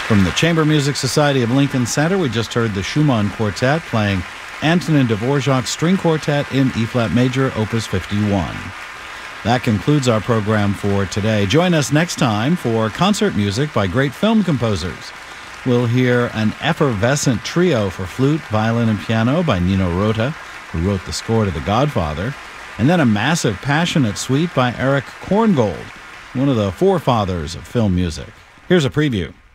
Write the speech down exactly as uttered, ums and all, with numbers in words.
From the Chamber Music Society of Lincoln Center, we just heard the Schumann Quartet playing Antonin Dvorak's String Quartet in E-flat major, Opus fifty-one. That concludes our program for today. Join us next time for concert music by great film composers. We'll hear an effervescent trio for flute, violin, and piano by Nino Rota, who wrote the score to The Godfather, and then a massive, passionate suite by Erich Korngold, one of the forefathers of film music. Here's a preview.